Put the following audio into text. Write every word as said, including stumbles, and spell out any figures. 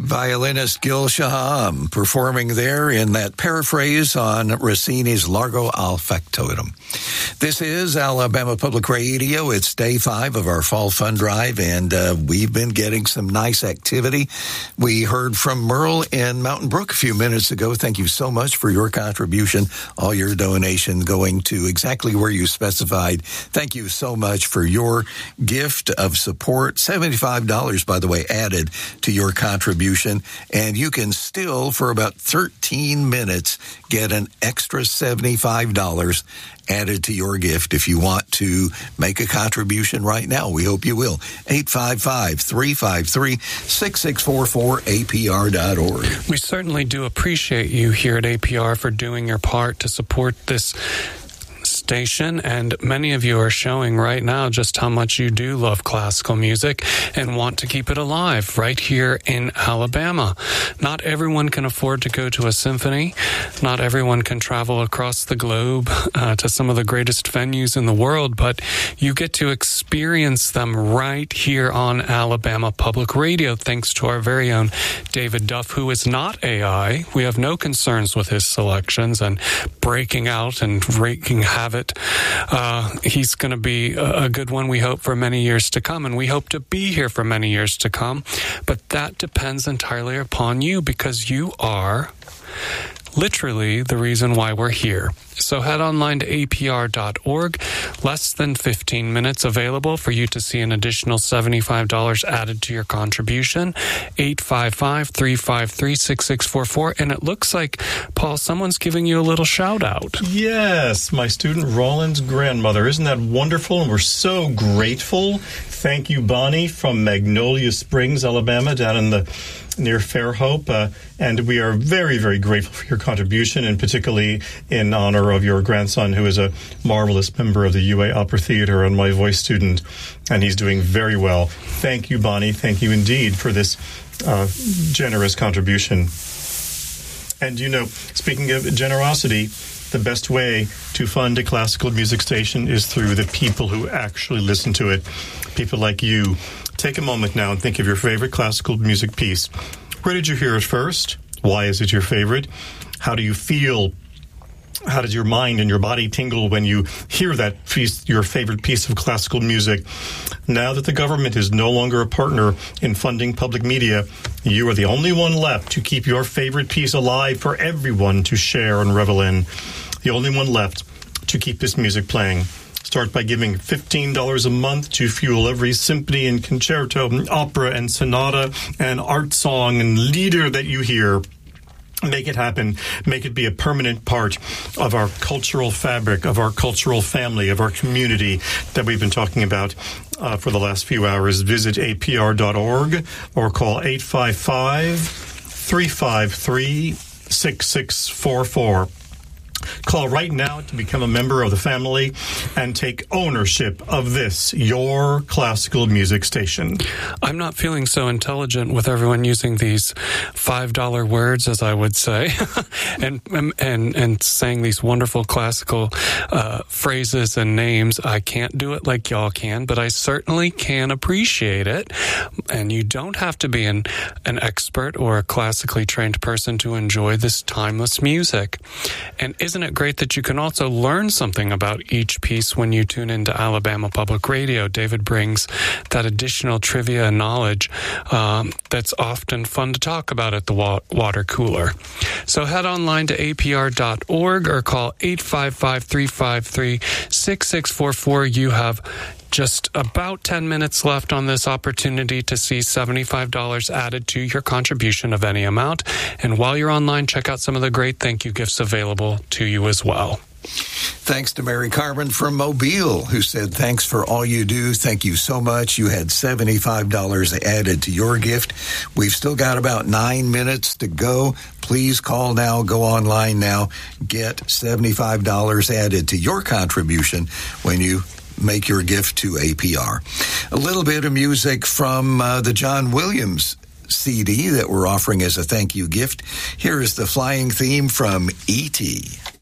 Violinist Gil Shaham performing there in that paraphrase on Rossini's Largo al Factotum. This is Alabama Public Radio. It's day five of our Fall Fund Drive, and uh, we've been getting some nice activity. We heard from Merle in Mountain Brook a few minutes ago. Thank you so much for your contribution, all your donation going to exactly where you specified. Thank you so much for your gift of support. seventy-five dollars, by the way, added to your contribution, and you can still, for about thirteen minutes, get an extra seventy-five dollars added to your gift if you want to make a contribution right now. We hope you will. eight five five, three five three, six six four four, A P R dot org. We certainly do appreciate you here at A P R for doing your part to support this station, and many of you are showing right now just how much you do love classical music and want to keep it alive right here in Alabama. Not everyone can afford to go to a symphony. Not everyone can travel across the globe uh, to some of the greatest venues in the world, but you get to experience them right here on Alabama Public Radio, thanks to our very own David Duff, who is not A I. We have no concerns with his selections and breaking out and wreaking havoc. Uh, he's going to be a, a good one, we hope, for many years to come, and we hope to be here for many years to come. But that depends entirely upon you, because you are literally the reason why we're here. So head online to A P R dot org. Less than fifteen minutes available for you to see an additional seventy-five dollars added to your contribution. eight five five, three five three, six six four four. And it looks like, Paul, someone's giving you a little shout out. Yes, my student Roland's grandmother. Isn't that wonderful? And we're so grateful. Thank you, Bonnie, from Magnolia Springs, Alabama, down in the near Fairhope, uh, and we are very, very grateful for your contribution, and particularly in honor of your grandson, who is a marvelous member of the U A Opera Theater and my voice student, and he's doing very well. Thank you, Bonnie. Thank you indeed for this uh, generous contribution. And, you know, speaking of generosity, the best way to fund a classical music station is through the people who actually listen to it, people like you. Take a moment now and think of your favorite classical music piece. Where did you hear it first? Why is it your favorite? How do you feel? How does your mind and your body tingle when you hear that piece, your favorite piece of classical music? Now that the government is no longer a partner in funding public media, you are the only one left to keep your favorite piece alive for everyone to share and revel in. The only one left to keep this music playing. Start by giving fifteen dollars a month to fuel every symphony and concerto, and opera and sonata and art song and lieder that you hear. Make it happen. Make it be a permanent part of our cultural fabric, of our cultural family, of our community that we've been talking about uh, for the last few hours. Visit A P R dot org or call eight five five, three five three, six six four four. Call right now to become a member of the family and take ownership of this, your classical music station. I'm not feeling so intelligent with everyone using these five dollar words, as I would say, and, and and saying these wonderful classical uh, phrases and names. I can't do it like y'all can, but I certainly can appreciate it. And you don't have to be an, an expert or a classically trained person to enjoy this timeless music. And isn't it great that you can also learn something about each piece when you tune into Alabama Public Radio? David brings that additional trivia and knowledge um, that's often fun to talk about at the wa- water cooler. So head online to A P R dot org or call eight five five, three five three, six six four four. You have just about ten minutes left on this opportunity to see seventy-five dollars added to your contribution of any amount. And while you're online, check out some of the great thank you gifts available to you as well. Thanks to Mary Carmen from Mobile, who said, thanks for all you do. Thank you so much. You had seventy-five dollars added to your gift. We've still got about nine minutes to go. Please call now, go online now, get seventy-five dollars added to your contribution when you make your gift to A P R. A little bit of music from uh, the John Williams C D that we're offering as a thank you gift. Here is the flying theme from E T